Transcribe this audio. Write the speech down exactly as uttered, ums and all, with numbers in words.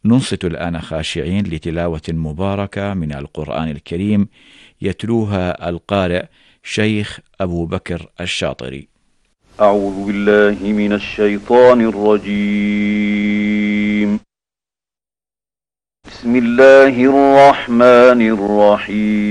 ننصت الآن خاشعين لتلاوة مباركة من القرآن الكريم يتلوها القارئ شيخ أبو بكر الشاطري. أعوذ بالله من الشيطان الرجيم. بسم الله الرحمن الرحيم.